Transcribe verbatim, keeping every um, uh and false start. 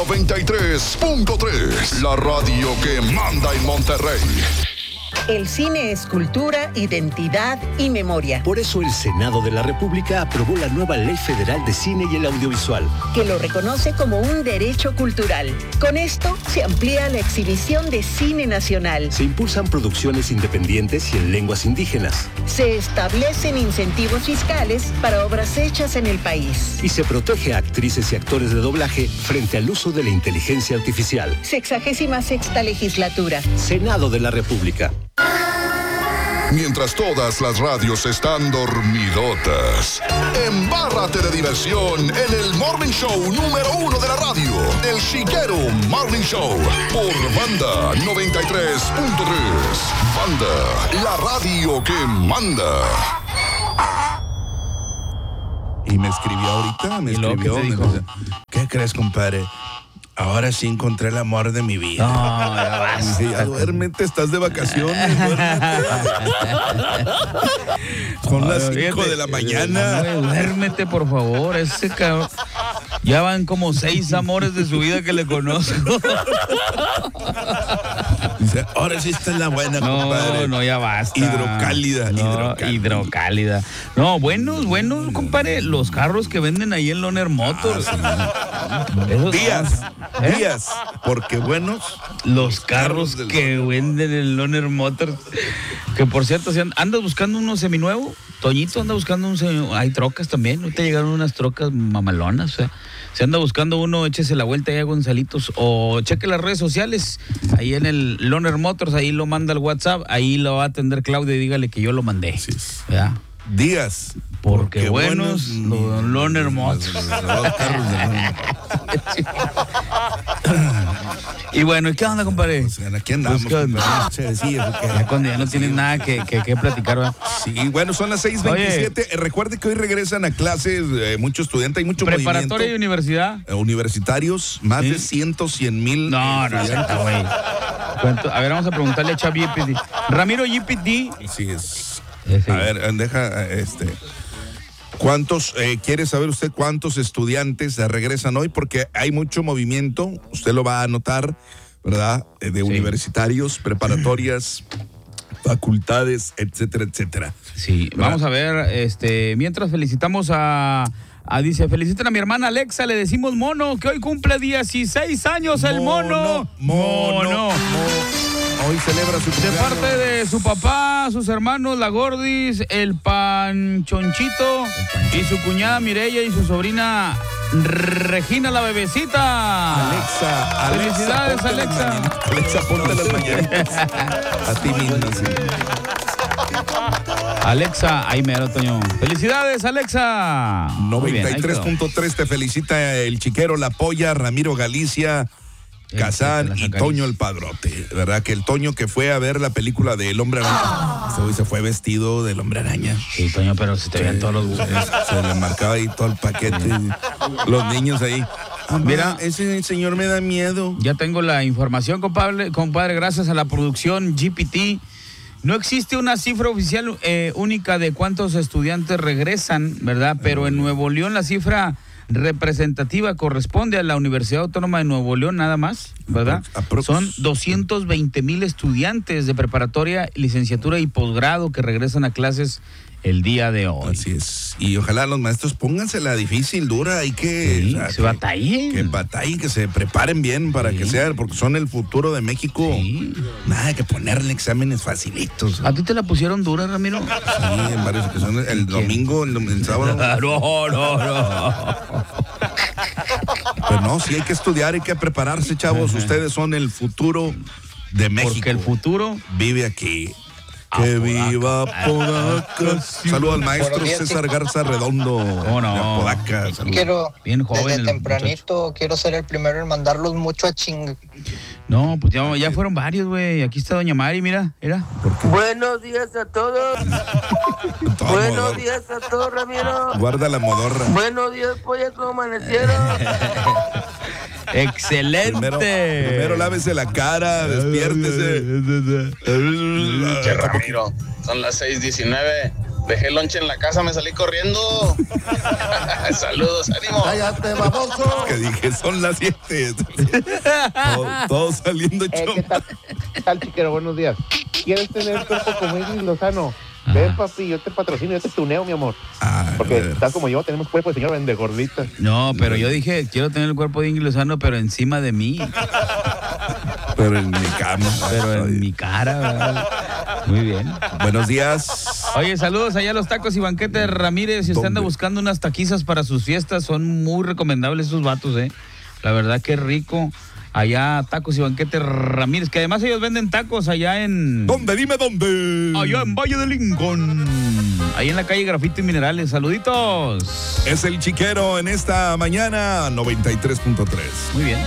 noventa y tres punto tres, la radio que manda en Monterrey. El cine es cultura, identidad y memoria. Por eso el Senado de la República aprobó la nueva Ley Federal de Cine y el Audiovisual, que lo reconoce como un derecho cultural. Con esto se amplía la exhibición de cine nacional. Se impulsan producciones independientes y en lenguas indígenas. Se establecen incentivos fiscales para obras hechas en el país. Y se protege a actrices y actores de doblaje frente al uso de la inteligencia artificial. Sexagésima sexta legislatura. Senado de la República. Mientras todas las radios están dormidotas, embárrate de diversión en el Morning Show número uno de la radio, El Chiquero Morning Show, por Banda noventa y tres punto tres. Banda, la radio que manda. Y me escribió ahorita, me escribió. ¿Qué, me dijo? ¿Qué crees, compadre? Ahora sí encontré el amor de mi vida. No, ya vas. Sí, ya duérmete, estás de vacaciones, duérmete. Son las cinco de la mañana. No, duérmete, por favor, ese cabrón. Ya van como seis amores de su vida que le conozco. Dice, ahora sí esta es la buena, no, compadre. No, no, ya basta. Hidrocálida, no, hidrocálida. Hidrocálida. No, buenos, buenos, compadre. Los carros que venden ahí en Loner Motors. Ah, sí. Esos Días, ¿Eh? días, porque buenos. Los carros carros que venden en Loner Motors. Que por cierto, si andas buscando uno seminuevo, Toñito anda buscando un seminuevo. Hay trocas también, ¿no? Te llegaron unas trocas mamalonas, o sea. Si anda buscando uno, échese la vuelta ahí a Gonzalitos o cheque las redes sociales, ahí en el Loner Motors, ahí lo manda al WhatsApp, ahí lo va a atender Claudia y dígale que yo lo mandé. Sí. ¿Ya? Días. Porque, porque buenos, buenos los Loner Motors. Los, los carros de Loner. Y bueno, ¿y qué onda, compadre? O sea, aquí andamos. Pues, compadre. Sí, porque... Ya cuando ya no tienen nada que, que, que platicar, ¿verdad? Sí, bueno, son las seis veintisiete. Eh, recuerde que hoy regresan a clases eh, muchos estudiantes, hay mucho movimiento. Preparatoria y universidad. Eh, universitarios, más ¿Sí? de ciento, cien mil. No, no, no, güey. A ver, vamos a preguntarle a Chavi G P D. Ramiro G P D. Sí, es. Ese. A ver, deja, este... ¿Cuántos, eh, quiere saber usted cuántos estudiantes regresan hoy? Porque hay mucho movimiento, usted lo va a notar, ¿verdad? De sí. Universitarios, preparatorias, facultades, etcétera, etcétera. Sí, ¿verdad? Vamos a ver, este, mientras felicitamos a, a, dice, feliciten a mi hermana Alexa, le decimos mono, que hoy cumple dieciséis años el mono. Mono, mono, mono. mono. Hoy celebra su cumpleaños. De parte de su papá, sus hermanos, la Gordis, el Panchonchito y su cuñada Mireya y su sobrina Regina la bebecita. Alexa, Alexa. Felicidades, Alexa. Alexa, ponte las mañanitas. A ti mismo, sí. Alexa, ahí mero, Toño. Felicidades, Alexa. noventa y tres punto tres te felicita el Chiquero, la Polla, Ramiro Galicia, Kazán y Toño el Padrote, ¿verdad? Que el Toño que fue a ver la película de El Hombre Araña, este hoy se fue vestido del Hombre Araña. Sí, Toño, pero se te veían todos los gustos. Se le marcaba ahí todo el paquete. Los niños ahí. Ah, mira, ese señor me da miedo. Ya tengo la información, compadre, compadre, gracias a la producción G P T. No existe una cifra oficial eh, única de cuántos estudiantes regresan, ¿verdad? Pero en Nuevo León la cifra representativa corresponde a la Universidad Autónoma de Nuevo León nada más, ¿verdad? Aprox. Son doscientos veinte mil estudiantes de preparatoria, licenciatura y posgrado que regresan a clases el día de hoy. Así es. Y ojalá los maestros póngansela difícil, dura, hay que... Sí, o sea, se que, batallen. Que batallen, que se preparen bien para sí. que sea, porque son el futuro de México. Sí. Nada que ponerle exámenes facilitos. ¿A ti te la pusieron dura, Ramiro? Sí, en varias ocasiones. El domingo, el, el sábado. No, no, no. Pero no, sí hay que estudiar, hay que prepararse, chavos. Ustedes son el futuro de México. Porque el futuro vive aquí. Que viva Apodaca. Saludos al maestro César Garza Redondo. Oh, no. De Apodaca. Quiero, bien joven, desde tempranito, muchacho. Quiero ser el primero en mandarlos mucho a ching. No, pues ya, ya fueron varios, güey. Aquí está doña Mari, mira, mira. Buenos días a todos. Buenos modorra. días a todos, Ramiro. Guarda la modorra. Buenos días, pollas, ¿cómo amanecieron? Excelente. Primero, primero lávese la cara, despiértese. Che, Ramiro, son las seis diecinueve. Dejé el lonche en la casa, me salí corriendo. Saludos, ánimo. Cállate, baboso. Que dije, son las siete. Todo, todo saliendo Eh, chompa. ¿Qué tal, ¿Qué tal, chiquero? Buenos días. ¿Quieres tener el cuerpo como Ingrid Lozano? Ven, papi, yo te patrocino, yo te tuneo, mi amor. Ah, Porque ver. estás como yo, tenemos cuerpo de señor vende gorditas. No, pero yo dije, quiero tener el cuerpo de Ingrid Lozano, pero encima de mí. Pero en mi cama. Pero en mi cara, ¿verdad? Muy bien. Buenos días. Oye, saludos allá a los tacos y banquetes Ramírez. Si usted anda ¿Dónde? buscando unas taquizas para sus fiestas, son muy recomendables esos vatos, ¿eh? La verdad que rico. Allá tacos y banquetes Ramírez, que además ellos venden tacos allá en... ¿Dónde? Dime dónde. Allá en Valle de Lincoln. Ahí en la calle Grafito y Minerales. Saluditos. Es el Chiquero en esta mañana noventa y tres punto tres. Muy bien.